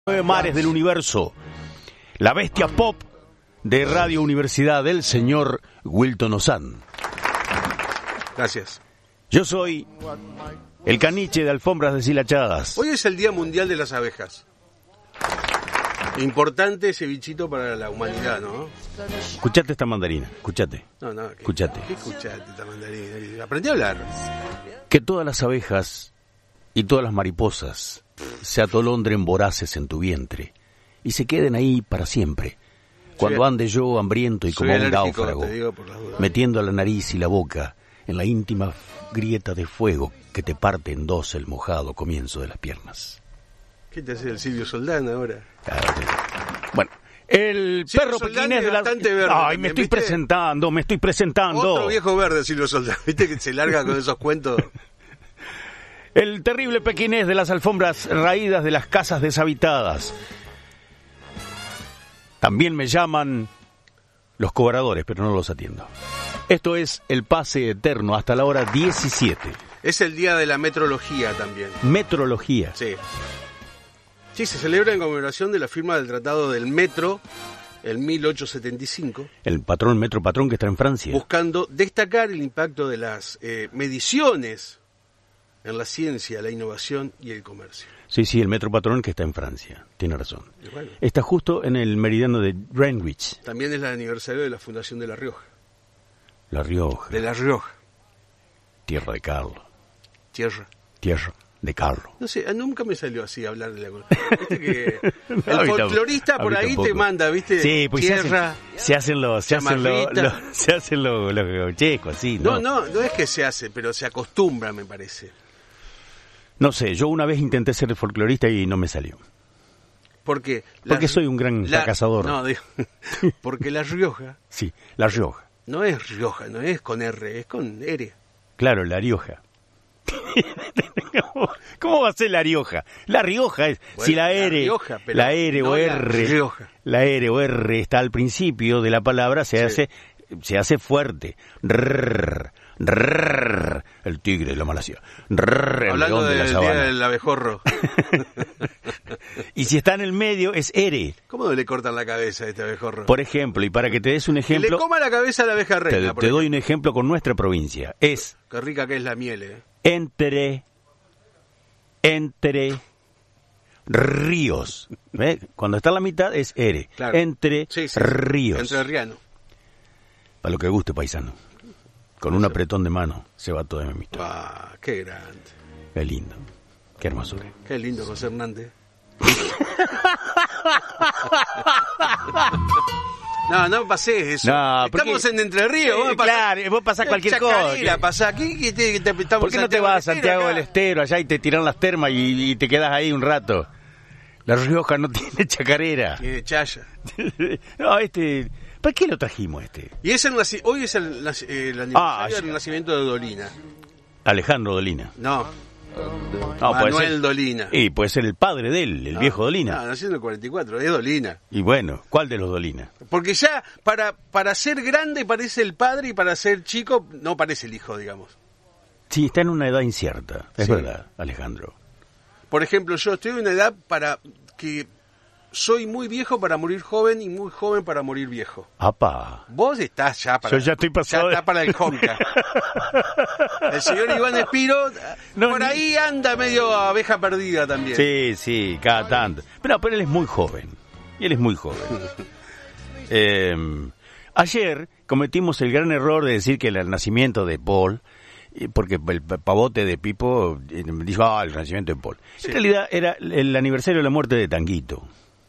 Nueve mares del universo, la bestia pop de Radio Universidad del señor Wilton Ozan. Gracias. Yo soy el caniche de alfombras deshilachadas. Hoy es el Día Mundial de las Abejas. Importante ese bichito para la humanidad, ¿no? Escuchate esta mandarina, escuchate. No, escuchate. ¿Qué escuchate esta mandarina? Aprendí a hablar. Que todas las abejas y todas las mariposas se atolondren voraces en tu vientre y se queden ahí para siempre. Cuando ande yo hambriento y como un náufrago, metiendo la nariz y la boca en la íntima grieta de fuego que te parte en dos el mojado comienzo de las piernas. ¿Qué te hace el Silvio Soldán ahora? Bueno, el Silvio perro pequinés de la... Verde, ay, me estoy presentando. Otro viejo verde, Silvio Soldán. ¿Viste que se larga con esos cuentos? El terrible pequinés de las alfombras raídas de las casas deshabitadas. También me llaman los cobradores, pero no los atiendo. Esto es el pase eterno hasta la hora 17. Es el día de la metrología también. Metrología. Sí. Sí, se celebra en conmemoración de la firma del Tratado del Metro en 1875. El metro patrón que está en Francia. Buscando destacar el impacto de las mediciones en la ciencia, la innovación y el comercio. Sí, el metro patrón que está en Francia, tiene razón. Bueno, está justo en el meridiano de Greenwich. También es el aniversario de la fundación de La Rioja. La Rioja. De La Rioja. Tierra de Carlos. Tierra de Carlos. No sé, nunca me salió así hablar de la... Viste que el folclorista por ahí te manda, ¿viste? Sí, pues tierra, se hacen los checos, así, ¿no? No es que se hace, pero se acostumbra, me parece. No sé, yo una vez intenté ser folclorista y no me salió. ¿Por qué? Porque soy un gran fracasador. No, digo, porque La Rioja... Sí, La Rioja. No es Rioja, no es con R, es con R. Claro, La Rioja. ¿Cómo va a ser La Rioja? La Rioja es... Bueno, si la R, Rioja, pero la R no o R... La R o R está al principio de la palabra, se hace fuerte. El tigre de la Malasia. Hablando del día del abejorro. Y si está en el medio es R. ¿Cómo no le cortan la cabeza a este abejorro? Por ejemplo, y para que te des un ejemplo... Que le coma la cabeza a la abeja reina. Te doy un ejemplo con nuestra provincia. Es... Qué rica que es la miel, Entre ríos. ¿Ve? Cuando está en la mitad es R. Claro. Entre ríos. Entre riano. Para lo que guste, paisano. Con un apretón de mano se va toda mi amistad. Ah, qué grande. Qué lindo. Qué hermosura. Qué lindo, José Hernández. No pasés eso. No, estamos en Entre Ríos. Claro, vos pasás cualquier cosa. Pasá aquí. ¿Por qué no te vas a Santiago del Estero allá y te tiran las termas y te quedas ahí un rato? La Rioja no tiene chacarera. Tiene chaya. No, ¿para qué lo trajimos Y hoy es el aniversario del nacimiento de Dolina. Alejandro Dolina. No, Manuel Dolina. Y puede ser el padre de él, el viejo Dolina. No, nació en el 44, es Dolina. Y bueno, ¿cuál de los Dolina? Porque ya para ser grande parece el padre y para ser chico no parece el hijo, digamos. Sí, está en una edad incierta, es verdad, Alejandro. Por ejemplo, yo estoy en una edad para que soy muy viejo para morir joven y muy joven para morir viejo. ¡Apa! Vos estás ya para... Yo ya estoy pasado. Ya está para el Conca. El señor Iván Espiro por ahí anda medio abeja perdida también. Sí, cada tanto. Pero él es muy joven. Y él es muy joven. Ayer cometimos el gran error de decir que el nacimiento de Paul... Porque el pavote de Pipo dijo, el nacimiento de Paul. Sí. En realidad era el aniversario de la muerte de Tanguito.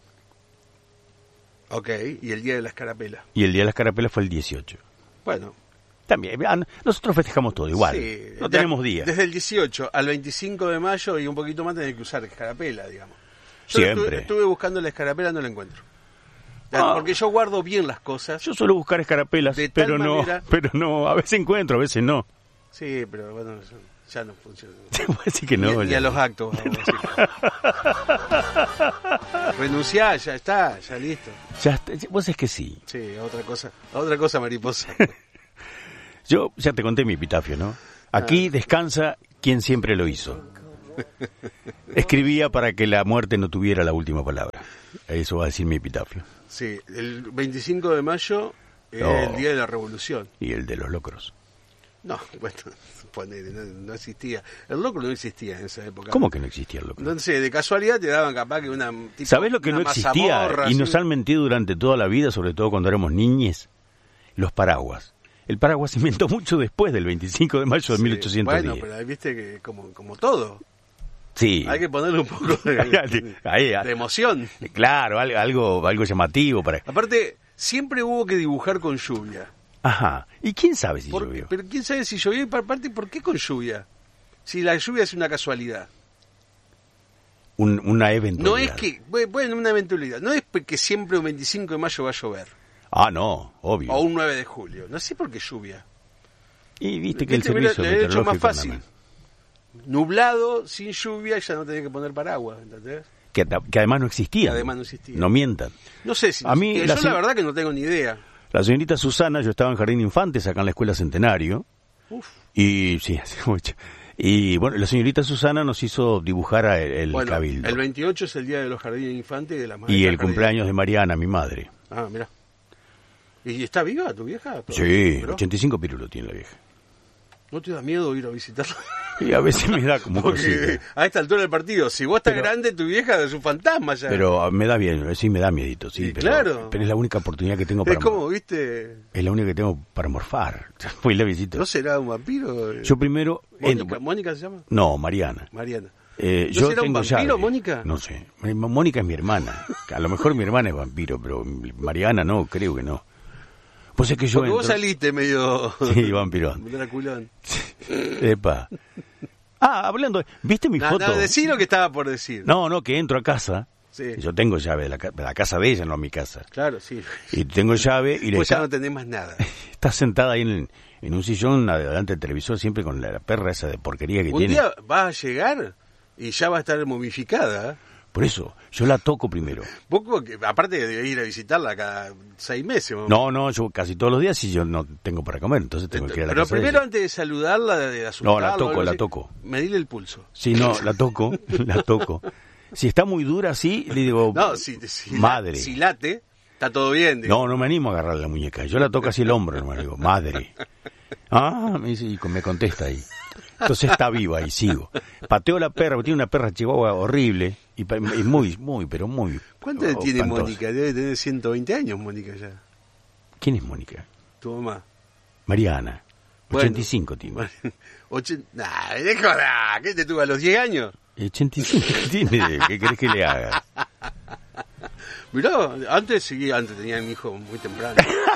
Ok, y el día de la escarapela. Y el día de la escarapela fue el 18. Bueno. También, nosotros festejamos todo igual. Sí, no tenemos día. Desde el 18 al 25 de mayo y un poquito más tenés que usar escarapela, digamos. Yo siempre. Estuve buscando la escarapela, no la encuentro. Porque yo guardo bien las cosas. Yo suelo buscar escarapelas, pero no, a veces encuentro, a veces no. Sí, pero bueno, ya no funciona. Puede decir que no. Ni a los actos. Renunciá, ya está, ya listo. Ya está, vos es que sí. Sí, otra cosa mariposa. Yo ya te conté mi epitafio, ¿no? Aquí descansa quien siempre lo hizo. Escribía para que la muerte no tuviera la última palabra. Eso va a decir mi epitafio. Sí, el 25 de mayo era el día de la Revolución. Y el de los locros. No, bueno, no existía. El locro no existía en esa época. ¿Cómo que no existía el locro? No sé, de casualidad te daban capaz que una... tipo, ¿sabés lo que no existía? mazamorra, Y nos así. han mentido durante toda la vida, sobre todo cuando éramos niñes. Los paraguas. El paraguas se inventó mucho después del 25 de mayo de Sí, 1810. bueno, pero ahí viste que como todo, Sí. hay que ponerle un poco de emoción. Claro, algo llamativo para... Aparte, siempre hubo que dibujar con lluvia. Ajá. ¿Y quién sabe si llovió? Pero quién sabe si llovió y aparte, ¿por qué con lluvia? Si la lluvia es una casualidad. Una eventualidad. No es que, bueno, una eventualidad. No es que siempre un 25 de mayo va a llover. Ah, no, obvio. O un 9 de julio. No sé por qué lluvia. Y viste que el Mira, servicio le he hecho más meteorológico... fácil. Nublado, sin lluvia, ya no tenés que poner paraguas, ¿entendés? Que además no existía. Además no existía. No mientan. No sé si... A mí, yo la verdad que no tengo ni idea. La señorita Susana, yo estaba en Jardín de Infantes, acá en la Escuela Centenario. Uf. Y sí, hace mucho. Y bueno, la señorita Susana nos hizo dibujar el cabildo. El 28 es el día de los jardines infantes y de las maestras. Y el cumpleaños de Mariana, mi madre. Ah, mira. ¿Y está viva tu vieja? Sí, ¿Pero? 85 pirulos tiene la vieja. ¿No te da miedo ir a visitarla? Y a veces me da como Porque cosita. a esta altura del partido, si vos estás grande, tu vieja es un fantasma ya. Pero me da bien, sí me da miedito, sí. Sí, pero, claro. Pero es la única oportunidad que tengo para... Es como, viste... Es la única que tengo para morfar. Voy y la visito. ¿No será un vampiro? Yo primero... ¿Mónica se llama? No, Mariana. Mariana. ¿No será un tengo vampiro, llave. Mónica? No sé. Mónica es mi hermana. A lo mejor mi hermana es vampiro, pero Mariana no, creo que no. Pues es que yo Porque vos saliste medio... Sí, vampirón. Draculón. Epa. Ah, hablando... ¿Viste mi foto? No, decí lo que estaba por decir. No, que entro a casa. Sí. Yo tengo llave de la casa de ella, no mi casa. Claro, sí. Y tengo llave y Pues ya no tenés más nada. está sentada ahí en un sillón adelante del televisor, siempre con la perra esa de porquería que Un tiene. día vas a llegar y ya va a estar momificada. Por eso, yo la toco primero. Vos, aparte de ir a visitarla cada 6 meses. No, yo casi todos los días y yo no tengo para comer, entonces tengo que ir a la Pero casa de primero, ella. antes de saludarla, de asustarla... No, la toco. Medile el pulso. Sí, no, la toco. Si está muy dura así, le digo, No, si madre. Si late, está todo bien. Digo. No me animo a agarrar la muñeca. Yo la toco así el hombro, hermano. Digo, madre. Ah, me dice, y me contesta ahí. Entonces está viva y sigo. Pateo la perra, porque tiene una perra chihuahua horrible y muy, pero muy... ¿Cuánto tiene espantosa. Mónica? Debe tener 120 años Mónica ya. ¿Quién es Mónica? Tu mamá. Mariana. Bueno, 85 tiene. Nah, de joda, ¿qué te tuvo a los 10 años? 85 tiene, ¿qué querés que le haga? Mirá, antes tenía mi hijo muy temprano.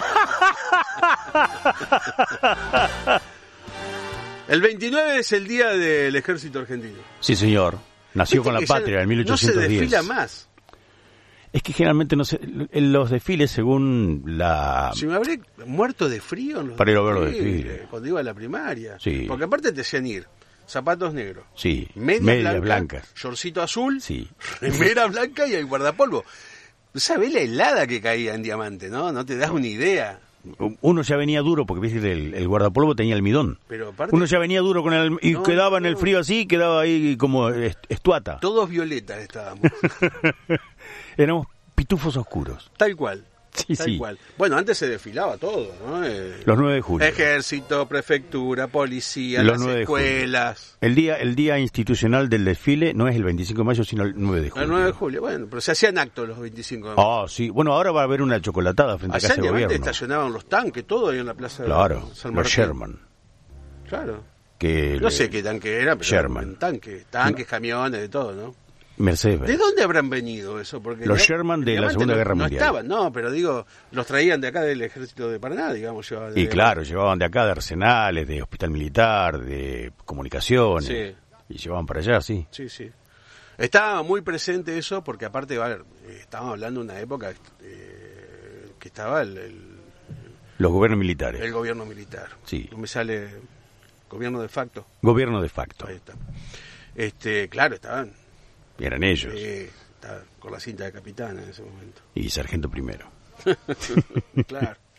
El 29 es el día del ejército argentino. Sí, señor. Nació con la Viste que patria en no 1810. se desfila más. Es que generalmente no sé, en los desfiles según la... Si me habré muerto de frío en los Para ir a ver los desfiles, desfiles. cuando iba a la primaria. Sí. Porque aparte te hacían ir zapatos negros, Sí, medias medias blancas, blancas. shortcito azul, Sí. remera blanca y el guardapolvo. ¿Sabés la helada que caía en Diamante, no? No te das una idea. Uno ya venía duro, porque viste el guardapolvo tenía almidón. Pero aparte, Uno ya venía duro con y No, quedaba en el no. frío así, quedaba ahí como estuata. todos violetas estábamos. Éramos pitufos oscuros. Tal cual. Sí, Tal sí. cual. Bueno, antes se desfilaba todo, ¿no? Los 9 de julio. Ejército, prefectura, policía, Los las 9 de julio. escuelas. El día institucional del desfile no es el 25 de mayo, sino el 9 de julio. El 9 de julio, bueno, pero se hacían actos los 25 de mayo. Ah, sí. Bueno, ahora va a haber una chocolatada frente a Allá Casa en de Diamante Gobierno. estacionaban los tanques, todo ahí en la plaza Claro, de San los Martín. Sherman. Claro. Que No sé qué tanque era, pero Sherman. eran tanques, camiones, de todo, ¿no? Mercedes. ¿De dónde habrán venido eso? Porque Los ya- Sherman de la Diamante Segunda Guerra no Mundial. estaban, no, pero digo, los traían de acá del ejército de Paraná, digamos. Y claro, llevaban de acá de arsenales, de hospital militar, de comunicaciones. Sí. Y llevaban para allá, sí. Sí, sí. Estaba muy presente eso porque aparte, a ver, estábamos hablando de una época que estaba Los gobiernos militares. el gobierno militar. Sí. No me sale gobierno de facto. Gobierno de facto. Ahí está. Claro, estaban Y eran ellos. estaba con la cinta de capitán en ese momento. Y sargento primero. Claro.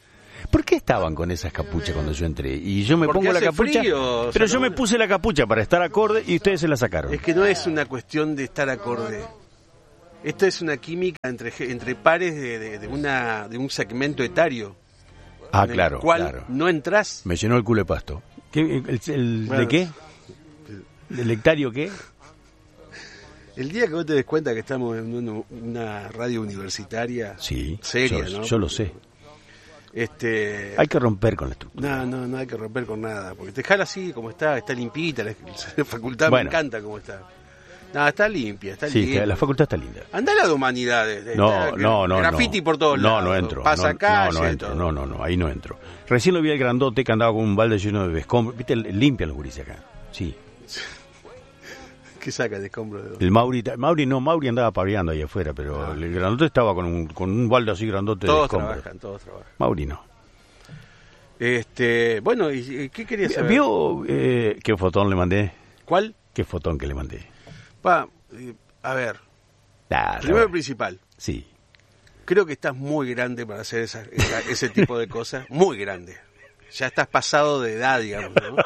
¿Por qué estaban con esas capuchas cuando yo entré? Y yo me Porque pongo la hace capucha, frío, pero o sea, yo me puse la capucha para estar acorde y ustedes se la sacaron. Es que no es una cuestión de estar acorde. Esto es una química entre pares de un segmento etario. Ah, en claro, el cual claro. no entras. Me llenó el culo de pasto. Bueno, ¿De qué? ¿Del hectario qué? El día que vos te des cuenta que estamos en una radio universitaria Sí, seria, ¿no? yo lo sé. Hay que romper con la estructura. No hay que romper con nada, porque te jala así como está limpita, la facultad Bueno. me encanta como está. No, está limpia, está Sí, limpia. la facultad está linda. Andá a la de humanidades. No. Graffiti por todos lados. No entro. Pasa calle, No entro, todo. no, ahí no entro. Recién lo vi al grandote que andaba con un balde lleno de escombros. ¿Viste? Limpian los gurises acá. Sí. ¿Qué saca de escombro de El Mauri andaba paviando ahí afuera, pero el grandote estaba con un balde así grandote de escombros. Todos trabajan. Mauri no. Bueno, ¿y qué querías saber? ¿Vio qué fotón le mandé? ¿Cuál? ¿Qué fotón que le mandé? A ver, Ah, primero principal. Sí. Creo que estás muy grande para hacer ese tipo de cosas. Muy grande. Ya estás pasado de edad, digamos, ¿no?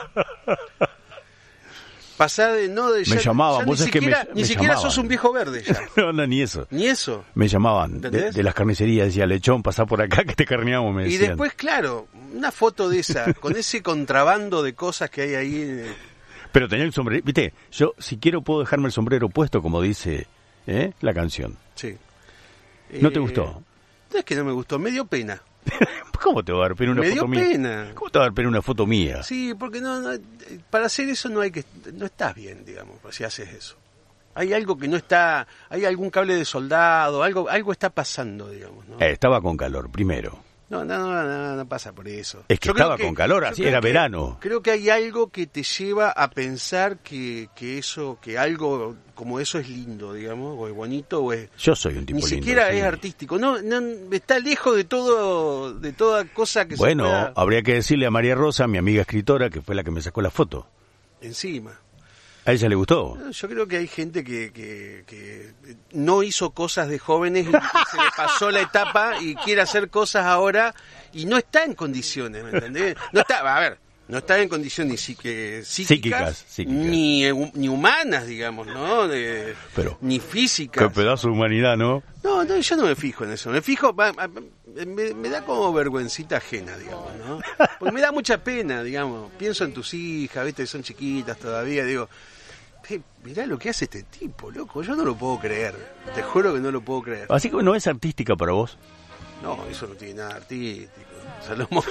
Pasado de... No, de Me llamaban, vos es que me ni siquiera llamaban. sos un viejo verde ya. No, ni eso. Ni eso. Me llamaban ¿Entendés? de las carnicerías, decía, Lechón, pasá por acá que te carneamos, me Y decían. después, claro, una foto de esa, con ese contrabando de cosas que hay ahí. Pero tenía el sombrero, viste, yo si quiero puedo dejarme el sombrero puesto, como dice la canción. Sí. ¿No te gustó? No es que no me gustó, me dio pena. ¿Cómo te va a dar pena una Me foto dio mía? pena. ¿Cómo te va a dar pena una foto mía? Sí, porque no, para hacer eso no estás bien, digamos, si haces eso. Hay algo que no está, hay algún cable de soldado, algo está pasando, digamos, ¿no? Estaba con calor, primero. No pasa por eso. Es que Yo creo estaba con calor, así yo creo era que- verano. Creo que hay algo que te lleva a pensar que algo como eso es lindo, digamos, o es bonito, o es... Yo soy un tipo Ni lindo. siquiera sí. es artístico, no, está lejos de toda cosa que Bueno, se pueda habría que decirle a María Rosa, mi amiga escritora, que fue la que me sacó la foto. encima. ¿A ella le gustó? Yo creo que hay gente que no hizo cosas de jóvenes y se le pasó la etapa y quiere hacer cosas ahora y no está en condiciones, ¿me entendés? No está en condiciones psíquicas. Ni humanas, digamos, ¿no? Pero, ni Qué físicas. pedazo de humanidad, ¿no? No, yo no me fijo en eso. Me fijo, me da como vergüencita ajena, digamos, ¿no? Porque me da mucha pena, digamos. Pienso en tus hijas, viste, son chiquitas todavía, digo, mirá lo que hace este tipo, loco, yo no lo puedo creer. Te juro que no lo puedo creer. Así que no es artística para vos. No, eso no tiene nada artístico. Salomón.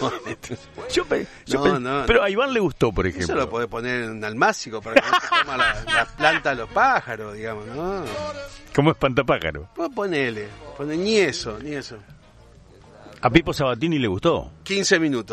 No. Pero a Iván le gustó, por ejemplo. Eso lo podés poner en un almácigo para que no se coma las plantas a los pájaros, digamos, ¿no? Como espantapájaro. Vos ponele, ni eso. A Pipo Sabatini le gustó. 15 minutos.